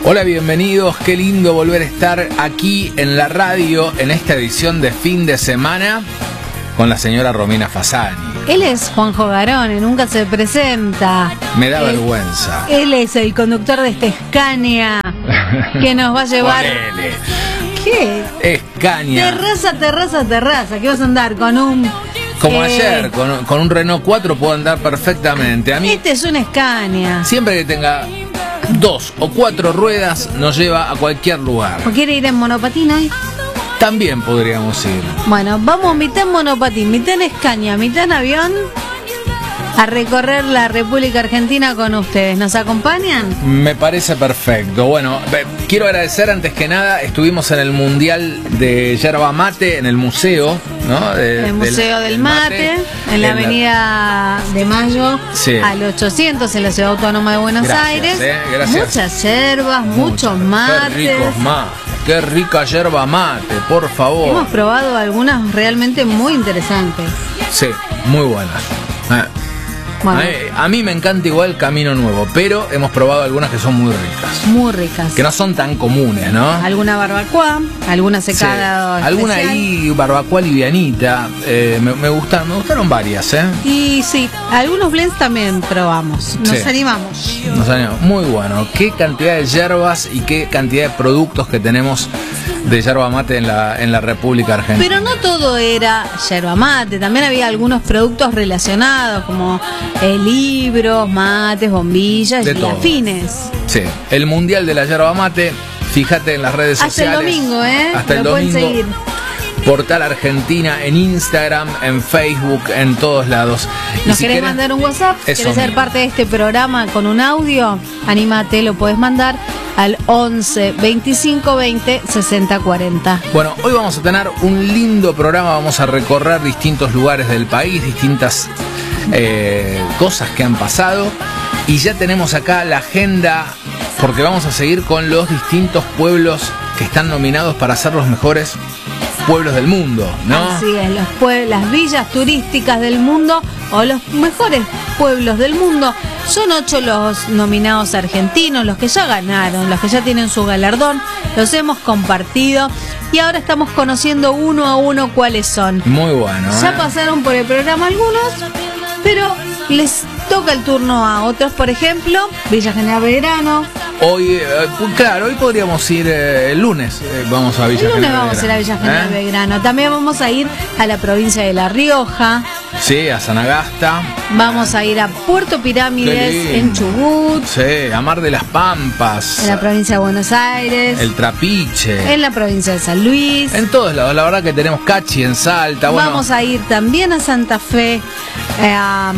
Hola, bienvenidos, qué lindo volver a estar aquí en la radio en esta edición de fin de semana con la señora Romina Fasani. Él es Juanjo Garone, nunca se presenta. Me da vergüenza. Él es el conductor de este Scania que nos va a llevar... Ponele. ¿Qué? Scania. Terraza. ¿Qué vas a andar con un...? Como ayer, con un Renault 4 puedo andar perfectamente. A mí, Este es un Scania. siempre que tenga 2 o 4 ruedas, nos lleva a cualquier lugar. ¿O quiere ir en monopatín hoy? También podríamos ir. Bueno, vamos mitad en monopatín, mitad en Scania, mitad en avión a recorrer la República Argentina con ustedes. ¿Nos acompañan? Me parece perfecto. Bueno, quiero agradecer antes que nada, estuvimos en el Mundial de Yerba Mate, en el museo, ¿no? El Museo del Mate, en la Avenida de Mayo, sí, al 800, en la Ciudad Autónoma de Buenos Aires. Gracias. Muchas yerbas, muchos mates. Qué ricos mates. Qué rica yerba mate, por favor. Hemos probado algunas realmente muy interesantes. Sí, muy buenas. Bueno, A mí me encanta igual Camino Nuevo, pero hemos probado algunas que son muy ricas. muy ricas. Que no son tan comunes, ¿no? Alguna barbacoa, alguna secada. Sí. Alguna especial. ahí, barbacoa livianita. Me gustaron varias, ¿eh? Y sí, algunos blends también probamos. Nos Sí. animamos. Muy bueno. Qué cantidad de yerbas y qué cantidad de productos que tenemos de yerba mate en la República Argentina. Pero no todo era yerba mate, también había algunos productos relacionados como libros, mates, bombillas De y todo. afines. Sí, el Mundial de la Yerba Mate, fíjate en las redes Hasta sociales. el domingo, ¿eh? Hasta el Lo pueden domingo. seguir. Portal Argentina en Instagram, en Facebook, en todos lados. Y ¿Nos si querés querés mandar un WhatsApp? eso ¿Querés ser mismo. parte de este programa con un audio? Anímate, lo puedes mandar al 11 25 20 60 40. Bueno, hoy vamos a tener un lindo programa, vamos a recorrer distintos lugares del país, distintas cosas que han pasado. Y ya tenemos acá la agenda, porque vamos a seguir con los distintos pueblos que están nominados para ser los mejores pueblos del mundo, ¿no? Así es, las villas turísticas del mundo o los mejores pueblos del mundo. Son 8 los nominados argentinos, los que ya ganaron, los que ya tienen su galardón, los hemos compartido y ahora estamos conociendo uno a uno cuáles son. Muy bueno, Ya pasaron por el programa algunos, pero les toca el turno a otros, por ejemplo, Villa General Belgrano. Hoy, claro, hoy podríamos ir el lunes, vamos a Villa El lunes General vamos a ir a Villa General ¿Eh? Belgrano. También vamos a ir a la provincia de La Rioja. Sí, a Sanagasta. Vamos a ir a Puerto Pirámides, Qué en lindo. Chubut, Sí, a Mar de las Pampas. en la provincia de Buenos Aires, El Trapiche. en la provincia de San Luis. En todos lados, la verdad que tenemos Cachi en Salta. Bueno, Vamos a ir también a Santa Fe, a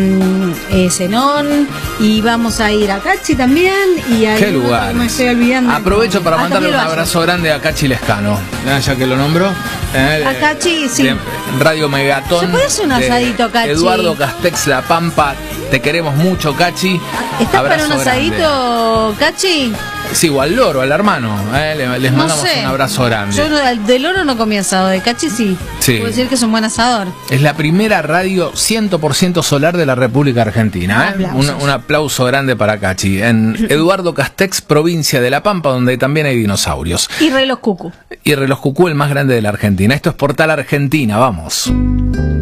Zenón, y vamos a ir a Cachi también. Y a qué algún otro lugar. que me estoy olvidando. Aprovecho para A mandarle un Tafí Valle. abrazo grande a Cachi Lescano, ya que lo nombro. A Cachi, sí. de Radio Megatón. ¿Se puede hacer un de asadito, Cachi? Eduardo Castex La Pampa, te queremos mucho, Cachi. ¿Estás para Abrazo un asadito, grande. Cachi? Sí, o al loro, al hermano. Les No mandamos sé. un abrazo grande. Yo del oro no comí asado, de Cachi sí. Sí. Puedo decir que es un buen asador. Es la primera radio 100% solar de la República Argentina. Aplausos. Un aplauso grande para Cachi. En Eduardo Castex, provincia de La Pampa, donde también hay dinosaurios. Y reloj cucu. Y Reloj Cucú, el más grande de la Argentina. Esto es Portal Argentina, vamos.